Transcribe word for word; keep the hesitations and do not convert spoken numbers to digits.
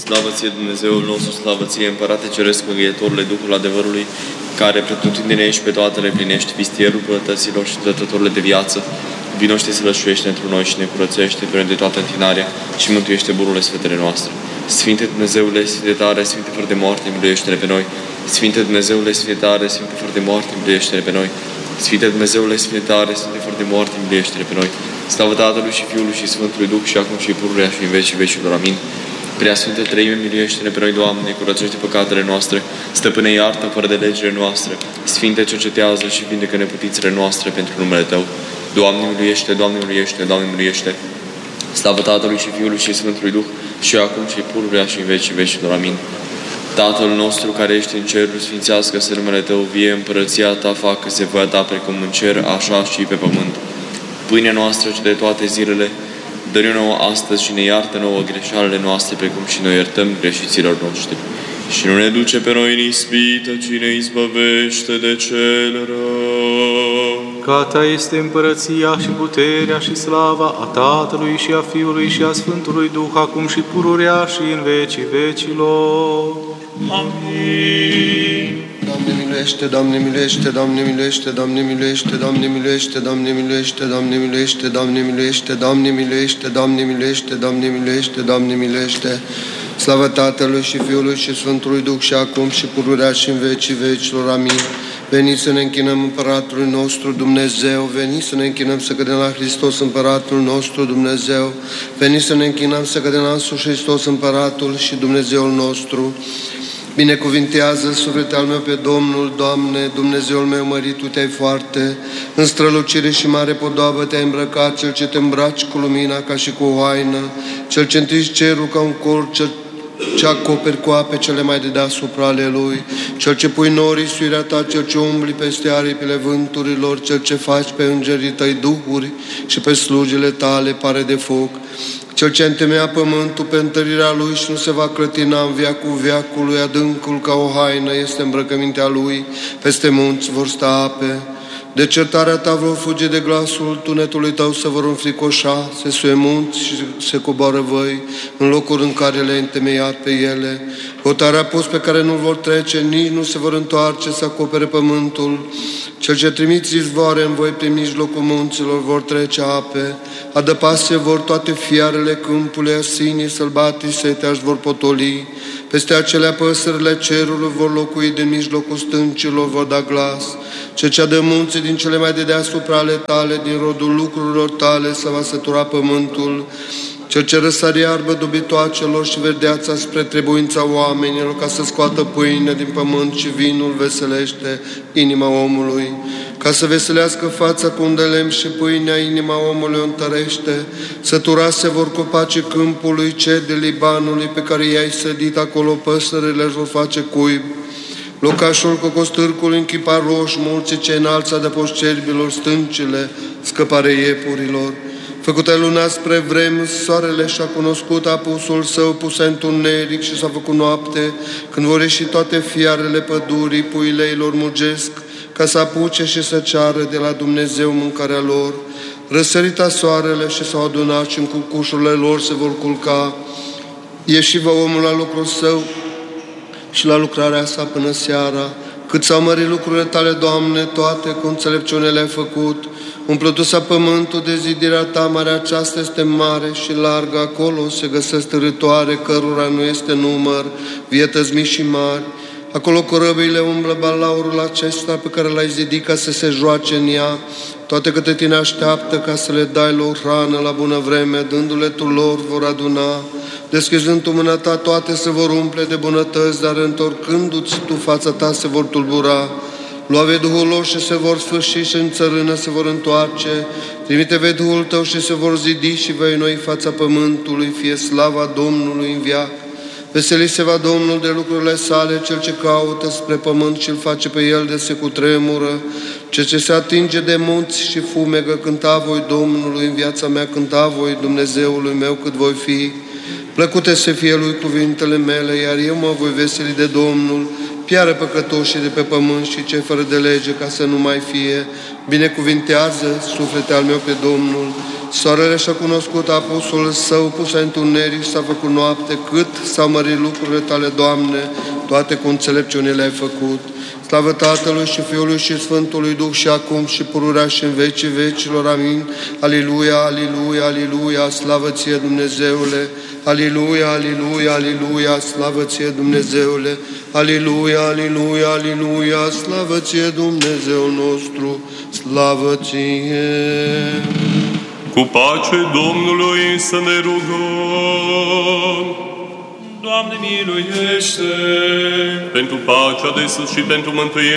Slavă ție, Dumnezeul nostru, slavă ție, Împărate Ceresc, Mângâietorule, Duhul adevărului, care pretutindene ești pe toate le plinești, vistierul pătăților și dătătorile de viață, vino și te sălășuiește într noi și ne curățește de toată întinarea și mântuiește bururile sfetele noastre. Sfinte Dumnezeule, Sfinte tare, Sfinte fără de moarte, miluiește-ne pe noi. Sfinte Dumnezeule, Sfinte tare, Sfinte fără de moarte, miluiește-ne pe noi. Sfinte Dumnezeule, Sfinte tare, Sfinte fără de moarte, miluiește-ne pe noi. Slavă Tatălui și Fiului și Sfântului Duh și acum și pururea și în vecii vecilor. Amin. Prea Sfinte Treime, miluiește-ne pe noi, Doamne, curățește păcatele noastre, Stăpâne, iartă fără de legile noastre, Sfinte, cercetează și vindecă neputițile noastre pentru numele Tău. Doamne, miluiește, Doamne, miluiește, Doamne, miluiește. Slavă Tatălui și Fiului și Sfântului Duh și acum și pururea și în vecii vecilor. Amin. Tatăl nostru care ești în cerul, sfințească-se numele Tău, vie împărăția Ta, facă-se voia Ta precum în cer, așa și pe pământ. Pâinea noastră de toate zilele, dă-ne nouă astăzi și ne iartă nouă greșalele noastre, precum și noi iertăm greșiților noștri. Și nu ne duce pe noi în ispită, ci ne izbăvește de cel rău. Că Ta este împărăția și puterea și slava a Tatălui și a Fiului și a Sfântului Duh, acum și pururea și în vecii vecilor. Amin. Doamne miluiește, Doamne miluiește, Doamne miluiește, Doamne miluiește, Doamne miluiește, Doamne miluiește, Doamne miluiește, Doamne miluiește, Doamne miluiește, Doamne miluiește, Doamne miluiește, Doamne miluiește. Slavă Tatălui și Fiului și Sfântului Duh și acum și pururea și în vecii vecilor. Amin. Veniți să ne închinăm Împăratului nostru Dumnezeu, veniți să ne închinăm să cădem la Hristos Împăratul nostru Dumnezeu, veniți să ne închinăm să cădem la însuși Hristos Împăratul și Dumnezeul nostru. Binecuvintează sufletul meu pe Domnul, Doamne, Dumnezeul meu mărit, Tu te-ai foarte, în strălucire și mare podoabă te-ai îmbrăcat, Cel ce te îmbraci cu lumina ca și cu o haină, Cel ce întinzi cerul ca un cor, Cel ce acoperi cu ape cele mai de deasupra ale Lui, Cel ce pui norii suirea Ta, Cel ce umbli peste aripile vânturilor, Cel ce faci pe îngerii Tăi duhuri și pe slugile Tale pare de foc, Cel ce întemeia pământul pe întărirea Lui și nu se va clătina în veacul veacului, adâncul ca o haină este îmbrăcămintea Lui, peste munți vor sta ape. De certarea Ta vor fuge de glasul tunetului Tău, se vor înfricoșa, se suie munți și se coboară văi, în locuri în care le-ai întemeiat pe ele. Hotarea pus pe care nu vor trece, nici nu se vor întoarce să acopere pământul. Cel ce trimiți izvoare în voi prin mijlocul munților vor trece ape, adăpase vor toate fiarele câmpului, asinii sălbatici setea-și vor potoli. Peste acelea păsările cerului vor locui, din mijlocul stâncilor vor da glas. Cel ce adă munții din cele mai de deasupra ale Tale, din rodul lucrurilor Tale, să va sătura pământul. Cel ce răsari iarbă dobitoacelor și verdeața spre trebuința oamenilor, ca să scoată pâine din pământ și vinul veselește inima omului. Ca să veselească fața cu un de lemn și pâinea inima omului o întărește. Săturase vor copacii câmpului, cedrii Libanului, pe care i-ai sădit acolo, păsările își vor face cuib. Locașul cocostârcului închipa roșu, mulții ce înalți adăpoși cerbilor, stâncile, scăpare iepurilor. Făcută luna spre vremi, soarele și-a cunoscut apusul său, puse întuneric și s-a făcut noapte, când vor ieși toate fiarele pădurii, puile lor mugesc, ca să apuce și să ceară de la Dumnezeu mâncarea lor. Răsărita soarele și s-au adunat și în cucușurile lor se vor culca. Ieșiva omul la lucrul său și la lucrarea sa până seara. Cât s-au mărit lucrurile Tale, Doamne, toate cu înțelepciune le-ai făcut. Umplutu-s-a pământul de zidirea Ta, marea aceasta este mare și largă, acolo se găsesc târătoare, cărora nu este număr, vietăți mici și mari. Acolo corăbile umblă balaurul acesta pe care l-ai zidit ca să se joace în ea, toate câte Tine așteaptă ca să le dai lor hrană la bună vreme, dându-le Tu lor vor aduna. Deschizând Tu mâna Ta, toate se vor umple de bunătăți, dar întorcându-ți Tu fața Ta se vor tulbura. Lua-ve Duhul lor și se vor sfârși și în țărână se vor întoarce. Trimite-ve Duhul Tău și se vor zidi și vei noi fața pământului, fie slava Domnului în veac. Veseli se va Domnul de lucrurile sale, Cel ce caută spre pământ și îl face pe el de se cutremură. Cel ce se atinge de munți și fumegă, cânta voi Domnului, în viața mea cânta voi Dumnezeului meu cât voi fi. Plăcute să fie Lui cuvintele mele, iar eu mă voi veseli de Domnul. piară păcătoșii de pe pământ și cei fără de lege, ca să nu mai fie. Binecuvintează, suflete al meu, pe Domnul. Soarele și-a cunoscut apostolul său, pus în întuneric și s-a făcut noapte, cât s-au mărit lucrurile tale, Doamne, toate cu înțelepciune le-ai făcut. Slavă Tatălui și Fiului și Sfântului Duh și acum și pururea și în vecii vecilor. Amin. Aliluia, aliluia, aliluia, slavă ție, Dumnezeule. Aliluia, aliluia, aliluia, slavă ție, Dumnezeule. Aliluia, aliluia, aliluia, slavă ție, Dumnezeu nostru. Slavă ție. Cu pace Domnului să ne rugăm. Doamne, miluiește! Pentru pacea de sus și pentru mântuirea